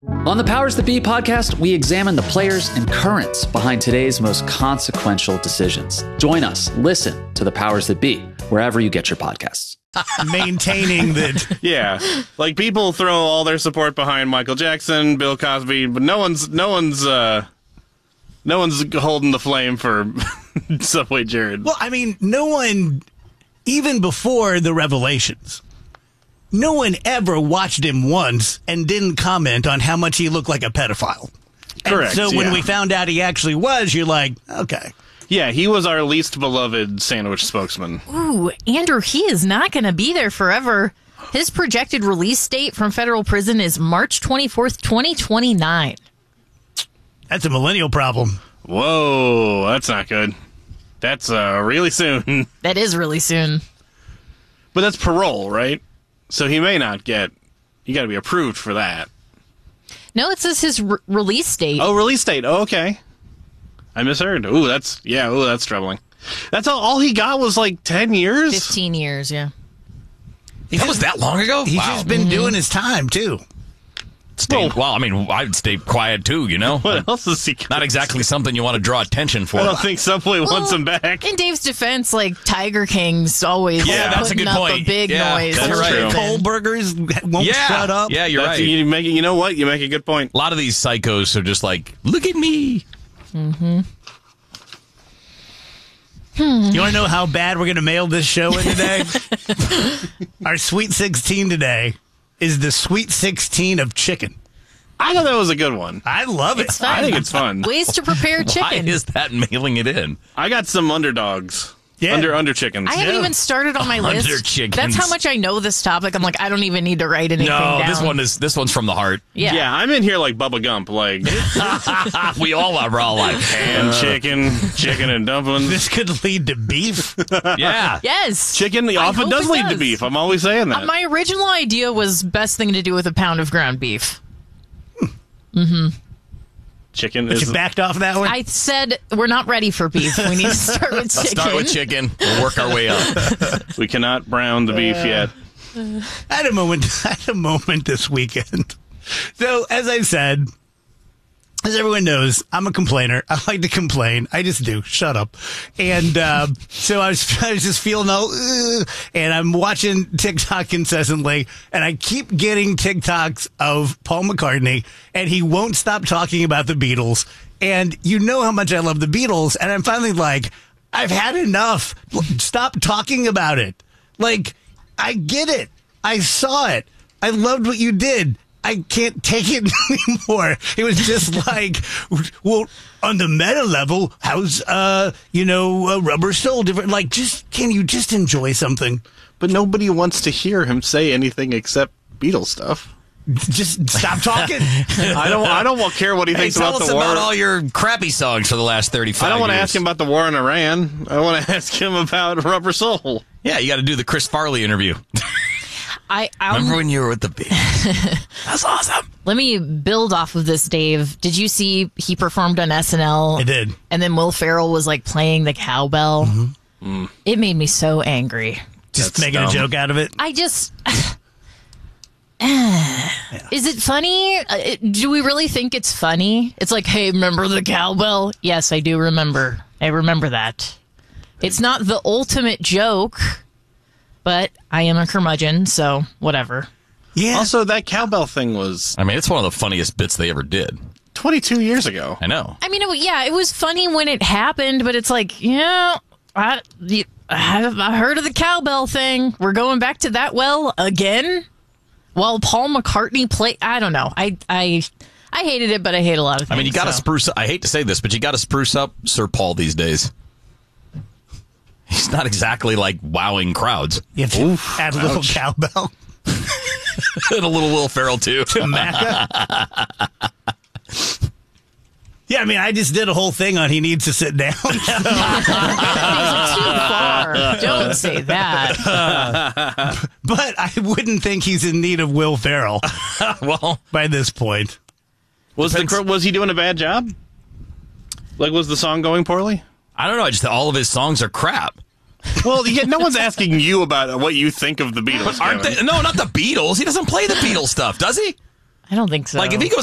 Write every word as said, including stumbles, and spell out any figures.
On the Powers That Be podcast, we examine the players and currents behind today's most consequential decisions. Join us. Listen to the Powers That Be wherever you get your podcasts. Maintaining that. Yeah. Like, people throw all their support behind Michael Jackson, Bill Cosby, but no one's, no one's, uh, no one's holding the flame for Subway Jared. Well, I mean, no one, even before the revelations, no one ever watched him once and didn't comment on how much he looked like a pedophile. Correct. And so when yeah. we found out he actually was, you're like, okay. Yeah, he was our least beloved sandwich spokesman. Ooh, Andrew, he is not going to be there forever. His projected release date from federal prison is March twenty-fourth, twenty twenty-nine. That's a millennial problem. Whoa, that's not good. That's uh, really soon. That is really soon. But that's parole, right? So he may not get... You got to be approved for that. No, it says his re- release date. Oh, release date. Oh, okay. I misheard. Ooh, that's... Yeah, ooh, that's troubling. That's all, all he got was like ten years? fifteen years, yeah. That was that long ago? He's Wow. just been mm-hmm. doing his time, too. Stay, well, I mean, I'd stay quiet, too, you know? What else is he... Not exactly something you want to draw attention for. I don't think Subway Well, wants him back. In Dave's defense, like, Tiger King's always Yeah, that's a putting good up point. a big Yeah, noise. that's for right. everything. Cole Burgers won't yeah. shut up. Yeah, you're That's, right. You, make it, you know what? You make a good point. A lot of these psychos are just like, look at me. Mm-hmm. Hmm. You want to know how bad we're going to mail this show in today? Our Sweet sixteen today is the Sweet sixteen of chicken. I thought that was a good one. I love it. It's fun. I think it's fun. Ways to prepare chicken. Why is that mailing it in? I got some underdogs. Yeah. Under under chickens. I haven't Yeah. even started on my list. Under chickens. That's how much I know this topic. I'm like, I don't even need to write anything No, down. this one is this one's from the heart. Yeah. Yeah, I'm in here like Bubba Gump, like We all are. We're all like, ham, chicken, chicken and dumplings. This could lead to beef. yeah. Yes. Chicken I often hope does it lead to does. beef. I'm always saying that. Uh, my original idea was best thing to do with a pound of ground beef. Mm-hmm. Chicken But is you backed off that one? I said we're not ready for beef. We need to start with chicken. Let's start with chicken. We'll work our way up. we cannot brown the beef yet. I had a moment. I had a moment this weekend. So, as I said, as everyone knows, I'm a complainer. I like to complain. I just do. Shut up. And uh, so I was, I was just feeling all, Ugh, and I'm watching TikTok incessantly, and I keep getting TikToks of Paul McCartney, and he won't stop talking about the Beatles. And you know how much I love the Beatles, and I'm finally like, I've had enough. Stop talking about it. Like, I get it. I saw it. I loved what you did. I can't take it anymore. It was just like, well, on the meta level, how's, uh, you know, uh, Rubber Soul different? Like, just, can you just enjoy something? But nobody wants to hear him say anything except Beatles stuff. Just stop talking. I don't. I don't care what he Hey, thinks tell about us the war. about all your crappy songs for the last thirty-five I don't want to years. ask him about the war in Iran. I want to ask him about Rubber Soul. Yeah, you got to do the Chris Farley interview. I um, Remember when you were with the Beatles? That's awesome. Let me build off of this, Dave. Did you see he performed on S N L? I did. And then Will Ferrell was like playing the cowbell. Mm-hmm. Mm. It made me so angry. Just That's making dumb. a joke out of it. I just. Is it funny? Uh, it- do we really think it's funny? It's like, hey, remember the cowbell? Yes, I do remember. I remember that. It's not the ultimate joke, but I am a curmudgeon, so whatever. Yeah. Also, that cowbell thing was I mean, it's one of the funniest bits they ever did. twenty-two years ago. I know. I mean, it, yeah, it was funny when it happened, but it's like, yeah, I, you- I, I heard of the cowbell thing. We're going back to that well again? While Paul McCartney played, I don't know. I, I, I hated it, but I hate a lot of things. I mean, you got to so. spruce up. I hate to say this, but you got to spruce up Sir Paul these days. He's not exactly like wowing crowds. You have to Oof, add a little ouch. cowbell And a little Will Ferrell, too. to Macca. Yeah, I mean, I just did a whole thing on he needs to sit down. These are too far. Don't say that. But I wouldn't think he's in need of Will Ferrell Well, by this point. Was the Depends. was he doing a bad job? Like, was the song going poorly? I don't know. I just all of his songs are crap. Well, yeah, no one's asking you about what you think of the Beatles. Aren't Kevin. they? No, not the Beatles. He doesn't play the Beatles stuff, does he? I don't think so. Like, if he goes